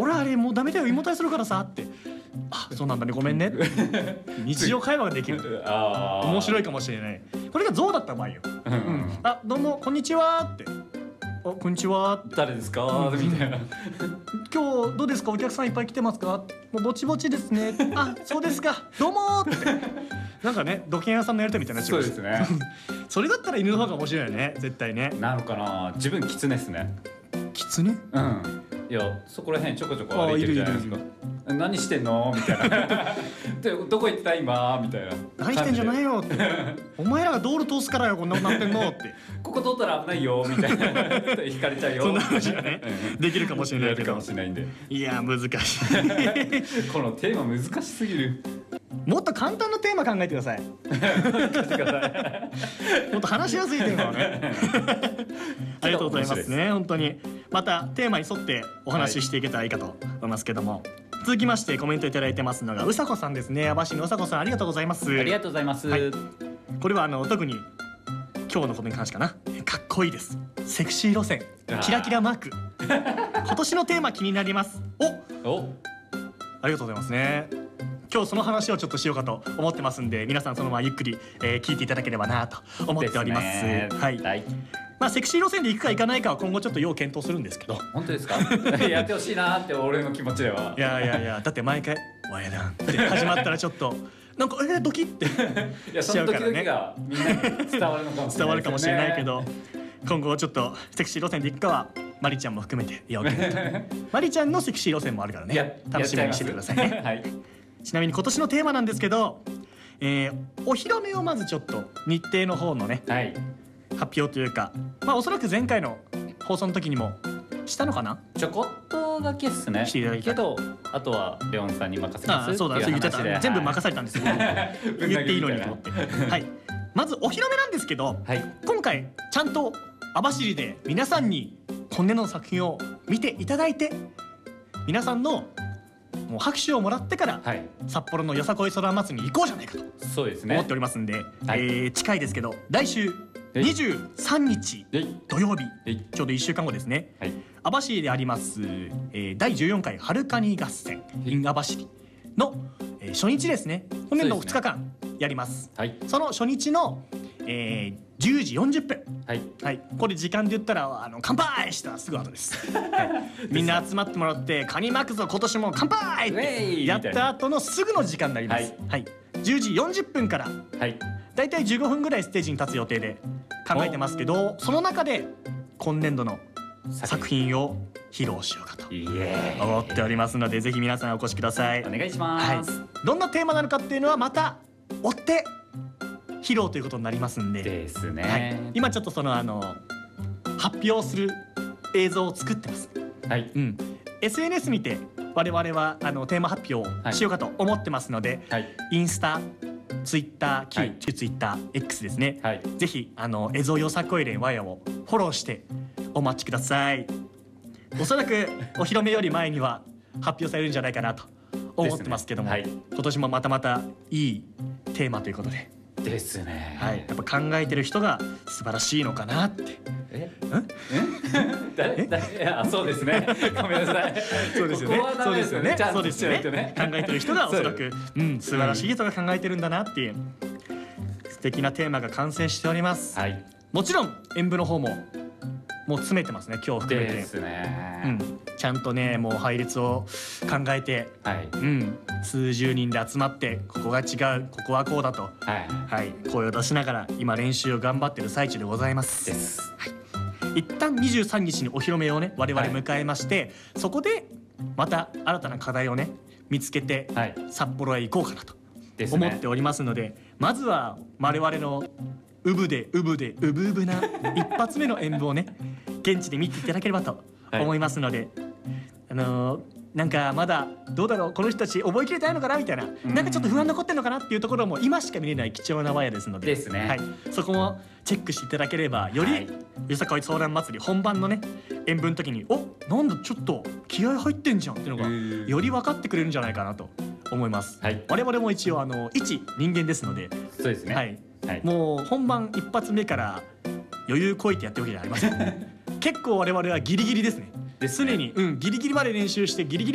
俺あれもうダメだよ胃もたれするからさってあそうなんだねごめんね日常会話ができる面白いかもしれないこれが象だった場合よ、あどうもこんにちはってあこんにちは誰ですか、みたいな今日どうですかお客さんいっぱい来てますかもうぼちぼちですねあそうですかどうもってなんかね土建屋さんのやりとりみたいなそうですねそれだったら犬の方が面白いよね絶対ねなのかな自分キツネっすねキツネいやそこら辺ちょこちょこ歩いてるじゃないですか何してんのみたいなでどこ行ってた今みたいな何してんじゃないよってお前らが道路通すからよこんなことなってんのってここ通ったら危ないよみたいな引かれちゃうよそんな話がねできるかもしれないけどかもしれないんでいや難しいこのテーマ難しすぎるもっと簡単なテーマ考えてくださいもっと話しやすいテーマをねありがとうございますね本当にまたテーマに沿ってお話ししていけたらいいかと思いますけども、続きましてコメントいただいてますのがうさこさんですね。網走のうさこさんありがとうございます。 ありがとうございます、 これは特に今日のことに関してかなかっこいいですセクシー路線キラキラマーク今年のテーマ気になりますおありがとうございますね。今日その話をちょっとしようかと思ってますんで皆さんそのままゆっくり、聞いていただければなと思っております。まあセクシー路線で行くか行かないかは今後ちょっと要検討するんですけど本当ですかやってほしいなって俺の気持ちではいやだって毎回「ワイダン」って始まったらちょっとなんかドキってしちゃうからねがみんなに伝わるのかもしれないですね伝わるかもしれないけど今後ちょっとセクシー路線で行くかはマリちゃんも含めて要検討マリちゃんのセクシー路線もあるからね楽しみにしててくださいねはい、 ちなみに今年のテーマなんですけど、お披露目をまずちょっと日程の方のね、発表というかまあおそらく前回の放送の時にもしたのかなちょこっとだけっすねしていただいたけどあとはレオンさんに任せますそうだそう言ってた全部任されたんですよ言っていいのにと思ってはいまずお披露目なんですけど、今回ちゃんと網走で皆さんに今年度の作品を見ていただいて皆さんのもう拍手をもらってから、札幌のよさこい空祭りに行こうじゃないかと思っておりますんで、近いですけど来週23日土曜日ちょうど1週間後ですね、網走であります、第14回はるかに合戦 in 網走の、初日ですね本年度2日間やります。その初日の、10時40分これ時間で言ったら乾杯したらすぐ後ですみんな集まってもらってカニ巻くぞ今年も乾杯ってやった後のすぐの時間になります。10時40分からだいたい15分ぐらいステージに立つ予定で考えてますけどその中で今年度の作品を披露しようかと思っておりますのでぜひ皆さんお越しください。 お願いします、 どんなテーマなのかっていうのはまた追って披露ということになりますんでですね、 今ちょっとその発表する映像を作ってます。SNS 見て我々はテーマ発表をしようかと思ってますので、インスタツイッター旧ツイッター X ですね、ぜひエゾよさこい連わやをフォローしてお待ちください。おそらくお披露目より前には発表されるんじゃないかなと思ってますけども、今年もまたまたいいテーマということでですね、 やっぱ考えてる人が素晴らしいのかなってそうですねごめんなさいそうですよねそうですよねそうですよね考えてる人がおそらく素晴らしい人が考えてるんだなっていう素敵なテーマが完成しております。もちろん演舞の方ももう詰めてますね今日含めてですね、ちゃんとねもう配列を考えて、数十人で集まってここが違うここはこうだと、声を出しながら今練習を頑張ってる最中でございます。一旦23日にお披露目をね我々迎えまして、そこでまた新たな課題をね見つけて、札幌へ行こうかなと思っておりますので、まずは我々のうぶでうぶでうぶうぶな一発目の演舞をね現地で見ていただければと思いますので、なんかまだどうだろうこの人たち覚えきれてないのかなみたいな、なんかちょっと不安残ってんのかなっていうところも今しか見れない貴重なワヤですのでそこもチェックしていただければよりよさこいソーラン祭り本番のね演舞の時になんだちょっと気合入ってんじゃんっていうのがより分かってくれるんじゃないかなと思います。我々も一応一人間ですので、 そうですね、 もう本番一発目から余裕こいてやってるわけじゃありません結構我々はギリギリですね。常にギリギリまで練習してギリギリ